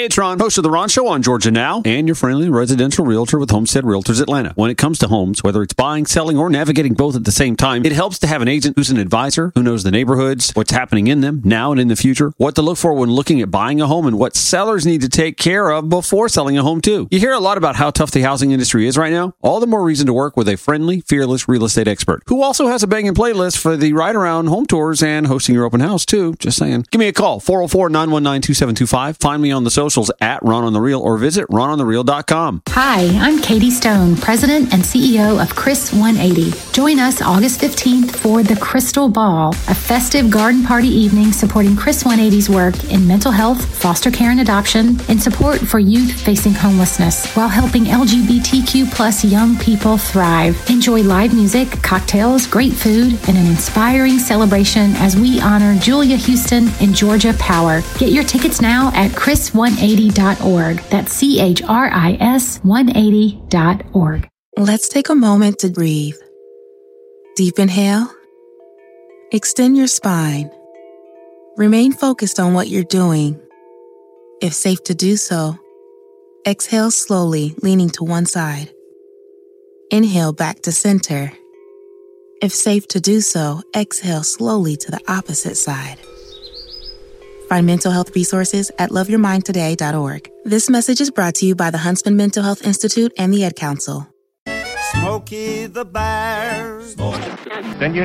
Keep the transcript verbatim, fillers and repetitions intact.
Hey, it's Ron, host of The Ron Show on Georgia Now, and your friendly residential realtor with Homestead Realtors Atlanta. When it comes to homes, whether it's buying, selling, or navigating both at the same time, it helps to have an agent who's an advisor, who knows the neighborhoods, what's happening in them now and in the future, what to look for when looking at buying a home, and what sellers need to take care of before selling a home, too. You hear a lot about how tough the housing industry is right now. All the more reason to work with a friendly, fearless real estate expert, who also has a banging playlist for the ride-around home tours and hosting your open house, too. Just saying. Give me a call, four oh four, nine one nine, two seven two five. Find me on the socials at Ron on the Real or visit ron on the real dot com. Hi, I'm Katie Stone, President and C E O of Chris one eighty. Join us August fifteenth for the Crystal Ball, a festive garden party evening supporting Chris one eighty's work in mental health, foster care and adoption, and support for youth facing homelessness while helping L G B T Q plus young people thrive. Enjoy live music, cocktails, great food, and an inspiring celebration as we honor Julia Houston and Georgia Power. Get your tickets now at chris one eighty dot org. That's C H R I S one eighty dot org. Let's take a moment to breathe. Deep inhale. Extend your spine. Remain focused on what you're doing. If safe to do so, exhale slowly, leaning to one side. Inhale back to center. If safe to do so, exhale slowly to the opposite side. Find mental health resources at love your mind today dot org. This message is brought to you by the Huntsman Mental Health Institute and the Ad Council. Smokey the Bear. Then you